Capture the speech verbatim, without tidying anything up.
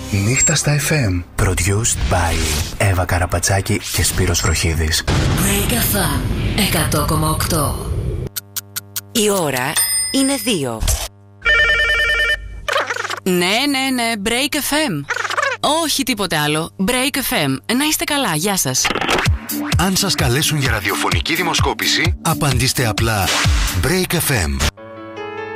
Νύχτα στα εφ εμ. Produced by Εύα Καραπατσάκη και Σπύρος Βροχίδης. Break εφ εμ εκατό κόμμα οκτώ. Η ώρα είναι δύο. Ναι, ναι, ναι, Break εφ εμ. Όχι τίποτε άλλο. Break εφ εμ. Να είστε καλά, γεια σας. Αν σας καλέσουν για ραδιοφωνική δημοσκόπηση, απαντήστε απλά Break εφ εμ.